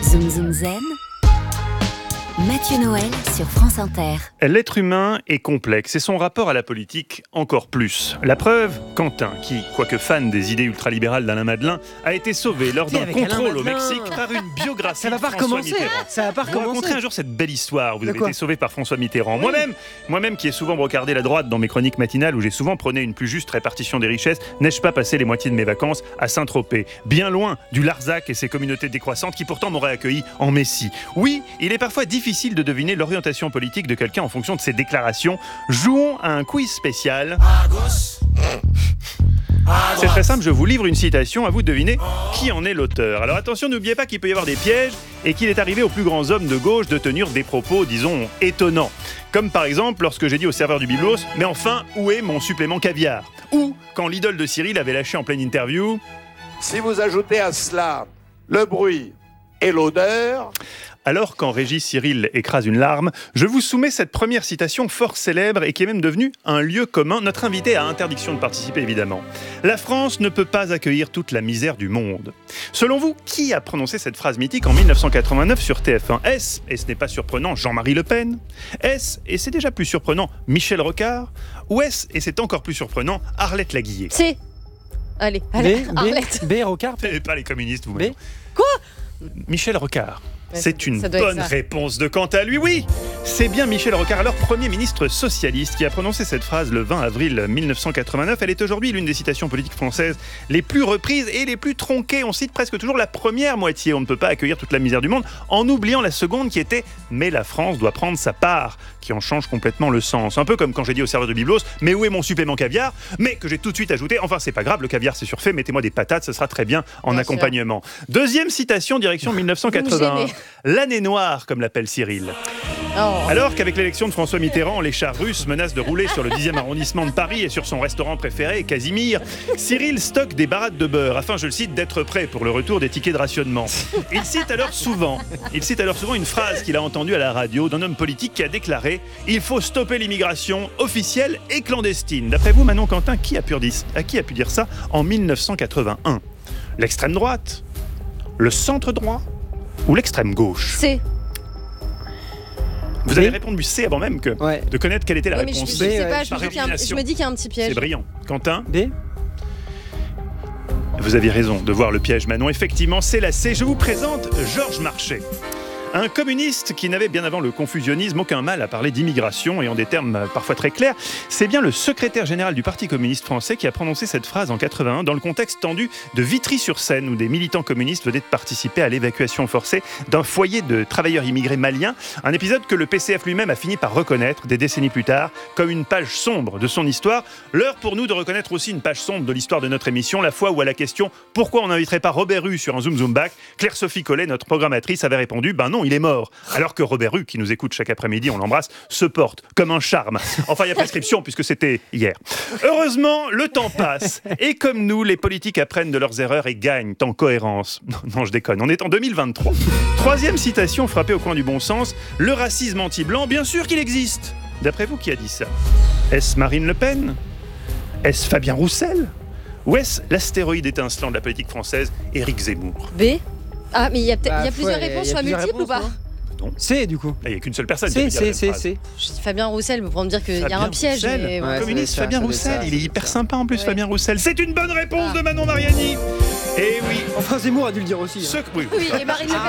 Zoom Zoom Zen, Mathieu Noël sur France Inter. L'être humain est complexe et son rapport à la politique encore plus. La preuve, Quentin, qui, quoique fan des idées ultralibérales d'Alain Madelin, a été sauvé lors d'un contrôle au Mexique par une biographie Ça va pas de François recommencer. Mitterrand. Ça va pas Je vous recommencer. raconterai un jour cette belle histoire. Vous De avez quoi été sauvé par François Mitterrand. Moi-même qui ai souvent brocardé la droite dans mes chroniques matinales où j'ai souvent prôné une plus juste répartition des richesses, n'ai-je pas passé les moitiés de mes vacances à Saint-Tropez, bien loin du Larzac et ses communautés décroissantes qui pourtant m'auraient accueilli en Messie. Oui, il est parfois difficile de deviner l'orientation politique de quelqu'un en fonction de ses déclarations. Jouons à un quiz spécial. C'est très simple, je vous livre une citation, à vous de deviner qui en est l'auteur. Alors attention, n'oubliez pas qu'il peut y avoir des pièges et qu'il est arrivé aux plus grands hommes de gauche de tenir des propos, disons, étonnants. Comme par exemple lorsque j'ai dit au serveur du Biblos « Mais enfin, où est mon supplément caviar ?» Ou quand l'idole de Cyril avait lâché en pleine interview « Si vous ajoutez à cela le bruit et l'odeur... » Alors quand Régis Cyril écrase une larme, je vous soumets cette première citation fort célèbre et qui est même devenue un lieu commun. Notre invité a interdiction de participer évidemment. La France ne peut pas accueillir toute la misère du monde. Selon vous, qui a prononcé cette phrase mythique en 1989 sur TF1 ? Est-ce, et ce n'est pas surprenant, Jean-Marie Le Pen ? Est-ce, et c'est déjà plus surprenant, Michel Rocard ? Ou est-ce, et c'est encore plus surprenant, Arlette Laguillet ? C. Allez, Arlette. B, Rocard. C'est pas les communistes, vous. B. Quoi ? Michel Rocard. Ouais, C'est une ça doit être bonne ça. réponse de Quentin, lui, oui. C'est bien Michel Rocard, alors Premier ministre socialiste, qui a prononcé cette phrase le 20 avril 1989. Elle est aujourd'hui l'une des citations politiques françaises les plus reprises et les plus tronquées. On cite presque toujours la première moitié. On ne peut pas accueillir toute la misère du monde, en oubliant la seconde qui était « Mais la France doit prendre sa part », qui en change complètement le sens. Un peu comme quand j'ai dit au serveur de Biblos « Mais où est mon supplément caviar ?» mais que j'ai tout de suite ajouté « Enfin, c'est pas grave, le caviar c'est surfait, mettez-moi des patates, ce sera très bien en Bien accompagnement. » Deuxième citation, direction 1980. L'année noire, comme l'appelle Cyril. Oh. Alors qu'avec l'élection de François Mitterrand, les chars russes menacent de rouler sur le 10e arrondissement de Paris et sur son restaurant préféré, Casimir, Cyril stocke des barattes de beurre afin, je le cite, d'être prêt pour le retour des tickets de rationnement. Il cite alors souvent une phrase qu'il a entendue à la radio d'un homme politique qui a déclaré « Il faut stopper l'immigration officielle et clandestine ». D'après vous, Manon Quentin, à qui a pu dire ça en 1981 ? L'extrême droite ? Le centre droit ? Ou l'extrême gauche ? C. Vous avez répondu C avant même de connaître quelle était la Ouais, mais je réponse. sais pas, Par je élimination. me dis qu'il y a un petit piège. C'est brillant. Quentin ? B. Vous aviez raison de voir le piège, Manon. Effectivement, c'est la C. Je vous présente Georges Marchais. Un communiste qui n'avait bien avant le confusionnisme aucun mal à parler d'immigration et en des termes parfois très clairs. C'est bien le secrétaire général du Parti communiste français qui a prononcé cette phrase en 81 dans le contexte tendu de Vitry-sur-Seine où des militants communistes venaient de participer à l'évacuation forcée d'un foyer de travailleurs immigrés maliens. Un épisode que le PCF lui-même a fini par reconnaître des décennies plus tard comme une page sombre de son histoire. L'heure pour nous de reconnaître aussi une page sombre de l'histoire de notre émission, la fois où à la question « Pourquoi on n'inviterait pas Robert Hue sur un Zoom Zoom Back ?», Claire-Sophie Collet, notre programmatrice, avait répondu « Ben non, il est mort ». Alors que Robert Hue, qui nous écoute chaque après-midi, on l'embrasse, se porte comme un charme. Enfin, il y a prescription puisque c'était hier. Heureusement, le temps passe. Et comme nous, les politiques apprennent de leurs erreurs et gagnent en cohérence. Non, je déconne, on est en 2023. Troisième citation frappée au coin du bon sens. Le racisme anti-blanc, bien sûr qu'il existe. D'après vous, qui a dit ça ? Est-ce Marine Le Pen ? Est-ce Fabien Roussel ? Ou est-ce l'astéroïde étincelant de la politique française, Éric Zemmour ? B. Ah, mais il y a Bah, plusieurs ouais, réponses, il y a soit plusieurs multiples ou pas réponses, C, du coup. Il n'y a qu'une seule personne qui a pu dire la même phrase. C. Je dis Fabien Roussel, pour me dire qu'il y a Fabien un piège. Roussel, Mais... Ouais, communiste ça doit être Fabien ça, Roussel, ça doit être il est ça. hyper sympa en plus, Ouais. Fabien Roussel. C'est une bonne réponse Ah. de Manon Mariani. Et oui, Enfin, Zemmour a dû le dire aussi. oui. Oui, et Marine Le Pen.